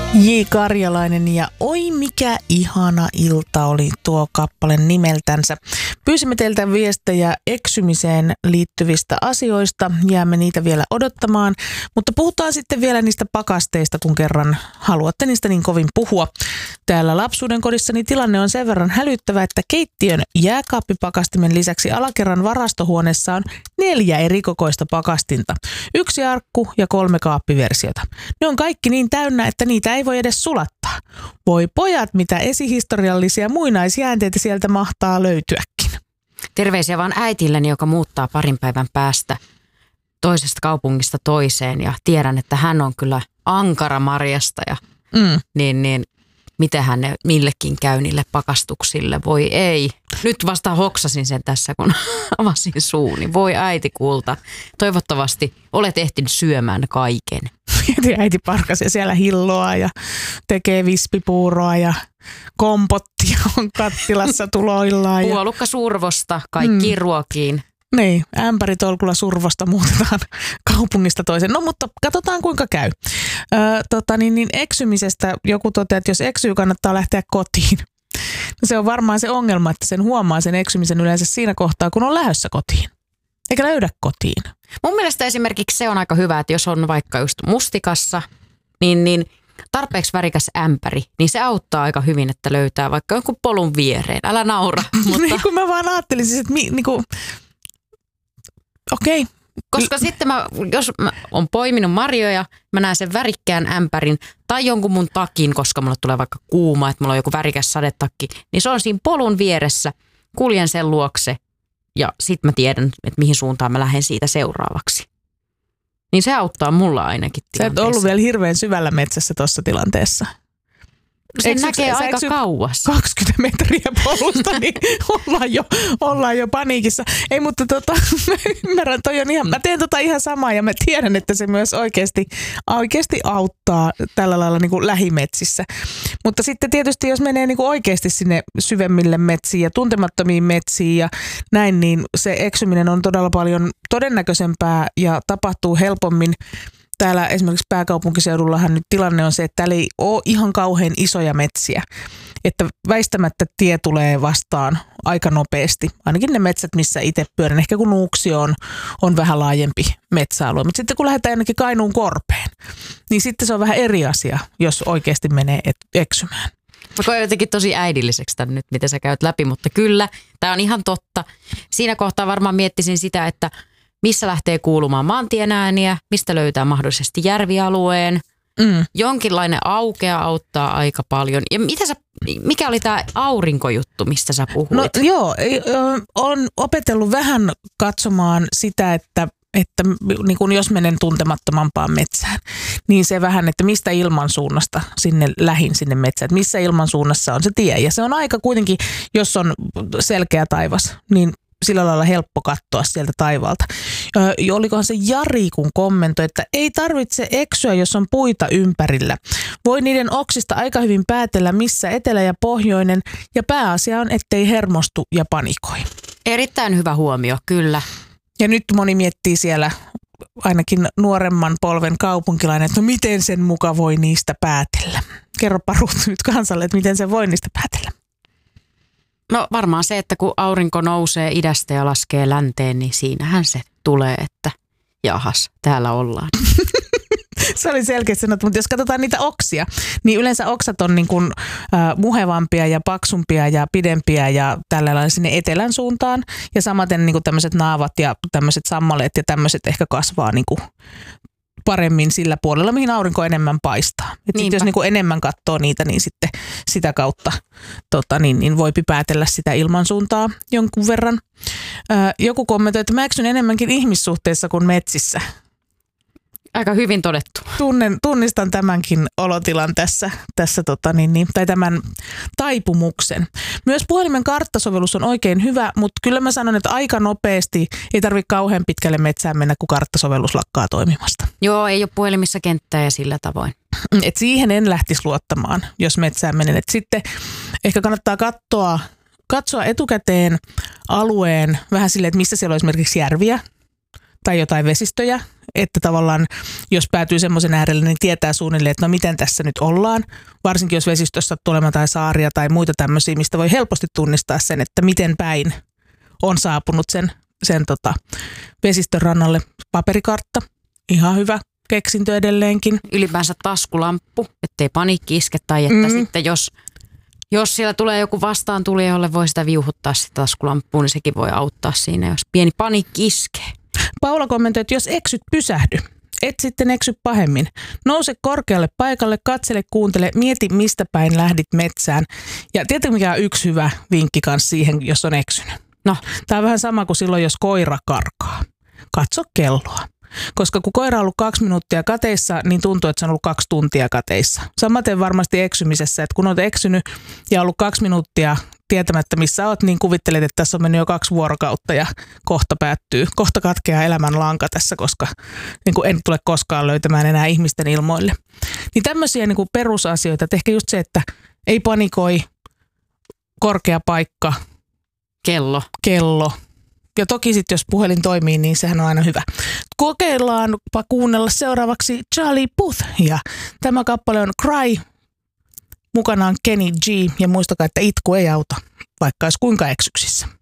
J. Karjalainen ja oi mikä ihana ilta oli tuo kappale nimeltänsä. Pyysimme teiltä viestejä eksymiseen liittyvistä asioista, jäämme niitä vielä odottamaan, mutta puhutaan sitten vielä niistä pakasteista, kun kerran haluatte niistä niin kovin puhua. Täällä lapsuuden kodissani tilanne on sen verran hälyttävä, että keittiön jääkaappipakastimen lisäksi alakerran varastohuoneessa on 4 erikokoista pakastinta. 1 arkku ja 3 kaappiversiota. Ne on kaikki niin täynnä, että niitä ei voi edes sulattaa. Voi pojat, mitä esihistoriallisia muinaisjäänteitä sieltä mahtaa löytyäkin. Terveisiä vaan äitilleni, joka muuttaa parin päivän päästä toisesta kaupungista toiseen. Ja tiedän, että hän on kyllä ankara marjasta ja niin mitähän ne millekin käy niille pakastuksille. Voi ei. Nyt vasta hoksasin sen tässä, kun avasin suuni. Voi äiti kulta. Toivottavasti olet ehtinyt syömään kaiken. Äiti parkasia siellä hilloa ja tekee vispipuuroa ja kompottia on kattilassa tuloillaan. Puolukka survosta kaikkiin ruokiin. Niin, ämpäritolkulla survosta muutetaan kaupungista toiseen. No mutta katsotaan kuinka käy. Eksymisestä joku toteaa, että jos eksyy, kannattaa lähteä kotiin. Se on varmaan se ongelma, että sen huomaa sen eksymisen yleensä siinä kohtaa, kun on lähdössä kotiin. Eikä löydä kotiin. Mun mielestä esimerkiksi se on aika hyvä, että jos on vaikka just mustikassa, niin tarpeeksi värikäs ämpäri, niin se auttaa aika hyvin, että löytää vaikka jonkun polun viereen. Älä naura. Mutta niin kuin mä vaan ajattelisin, että okei. Koska sitten jos mä oon poiminut marjoja, mä näen sen värikkään ämpärin tai jonkun mun takin, koska mulle tulee vaikka kuuma, että mulla on joku värikäs sadetakki, niin se on siinä polun vieressä, kuljen sen luokse ja sit mä tiedän, että mihin suuntaan mä lähden siitä seuraavaksi. Niin se auttaa mulla ainakin tilanteessa. Sä et ollut vielä hirveän syvällä metsässä tuossa tilanteessa. Sen näkee aika kauas. 20 metriä polusta, niin ollaan jo paniikissa. Ei, mutta mä ymmärrän, mä teen ihan samaa ja mä tiedän, että se myös oikeasti auttaa tällä lailla niin kuin lähimetsissä. Mutta sitten tietysti, jos menee niin kuin oikeasti sinne syvemmille metsiin ja tuntemattomiin metsiin ja näin, niin se eksyminen on todella paljon todennäköisempää ja tapahtuu helpommin. Täällä esimerkiksi pääkaupunkiseudullahan nyt tilanne on se, että täällä ei ole ihan kauhean isoja metsiä. Että väistämättä tie tulee vastaan aika nopeasti. Ainakin ne metsät, missä itse pyörän. Ehkä kun Nuuksio on vähän laajempi metsäalue. Mutta sitten kun lähdetään ainakin Kainuun korpeen, niin sitten se on vähän eri asia, jos oikeasti menee eksymään. Mä koen jotenkin tosi äidilliseksi tämän nyt, mitä sä käyt läpi, mutta kyllä, tämä on ihan totta. Siinä kohtaa varmaan miettisin sitä, että missä lähtee kuulumaan maantien ääniä, mistä löytää mahdollisesti järvialueen. Jonkinlainen aukea auttaa aika paljon. Ja mikä oli tämä aurinkojuttu, mistä sä puhuit? No joo, olen opetellut vähän katsomaan sitä, että niin kun jos menen tuntemattomampaan metsään, niin se vähän, että mistä ilmansuunnasta lähin sinne metsään, että missä ilmansuunnassa on se tie. Ja se on aika kuitenkin, jos on selkeä taivas, niin sillä lailla helppo katsoa sieltä taivaalta. Olikohan se Jari, kun kommentoi, että ei tarvitse eksyä, jos on puita ympärillä. Voi niiden oksista aika hyvin päätellä, missä etelä ja pohjoinen, ja pääasia on, ettei hermostu ja panikoi. Erittäin hyvä huomio, kyllä. Ja nyt moni miettii siellä, ainakin nuoremman polven kaupunkilainen, että no miten sen muka voi niistä päätellä. Kerropa Ruut nyt kansalle, että miten se voi niistä päätellä. No varmaan se, että kun aurinko nousee idästä ja laskee länteen, niin siinähän se tulee, että jahas, täällä ollaan. Se oli selkeästi sanottu, mutta jos katsotaan niitä oksia, niin yleensä oksat on niin kuin muhevampia ja paksumpia ja pidempiä ja tällä lailla sinne etelän suuntaan. Ja samaten niin kuin tämmöiset naavat ja tämmöiset sammaleet ja tämmöiset ehkä kasvaa niin kuin paremmin sillä puolella, mihin aurinko enemmän paistaa. Jos niin kuin enemmän katsoo niitä, niin sitten sitä kautta niin voipi päätellä sitä ilmansuuntaa jonkun verran. Joku kommentoi, että mä eksyn enemmänkin ihmissuhteissa kuin metsissä. Aika hyvin todettu. Tunnistan tämänkin olotilan tässä tai tämän taipumuksen. Myös puhelimen karttasovellus on oikein hyvä, mutta kyllä mä sanon, että aika nopeasti ei tarvitse kauhean pitkälle metsään mennä, kun karttasovellus lakkaa toimimasta. Joo, ei ole puhelimissa kenttää ja sillä tavoin. Et siihen en lähtisi luottamaan, jos metsään menen. Et sitten ehkä kannattaa katsoa etukäteen alueen vähän silleen, että missä siellä on esimerkiksi järviä tai jotain vesistöjä, että tavallaan jos päätyy semmoisen äärelle, niin tietää suunnilleen, että no miten tässä nyt ollaan. Varsinkin jos vesistössä sattuu olemaan tai saaria tai muita tämmöisiä, mistä voi helposti tunnistaa sen, että miten päin on saapunut sen vesistön rannalle. Paperikartta, ihan hyvä keksintö edelleenkin. Ylipäänsä taskulamppu, ettei paniikki iske tai että sitten jos siellä tulee joku vastaantulija, jolle voi sitä viuhuttaa sitä taskulamppua, niin sekin voi auttaa siinä, jos pieni paniikki iskee. Paula kommentoi, että jos eksyt, pysähdy. Et sitten eksy pahemmin. Nouse korkealle paikalle, katsele, kuuntele, mieti mistä päin lähdit metsään. Ja tiedätkö mikä on yksi hyvä vinkki kanssa siihen, jos on eksynyt? No. Tämä on vähän sama kuin silloin, jos koira karkaa. Katso kelloa. Koska kun koira on ollut 2 minuuttia kateissa, niin tuntuu, että se on ollut 2 tuntia kateissa. Samaten varmasti eksymisessä, että kun olet eksynyt ja ollut 2 minuuttia tietämättä missä olet, niin kuvittelet, että tässä on mennyt jo 2 vuorokautta ja kohta katkeaa elämän lanka tässä, koska niin kuin en tule koskaan löytämään enää ihmisten ilmoille. Niin tämmöisiä niin kuin perusasioita, että ehkä just se, että ei panikoi, korkea paikka, kello. Ja toki sitten jos puhelin toimii, niin sehän on aina hyvä. Kokeillaanpa kuunnella seuraavaksi Charlie Puth. Ja tämä kappale on Cry. Mukana on Kenny G. Ja muistakaa, että itku ei auta, vaikka olisi kuinka eksyksissä.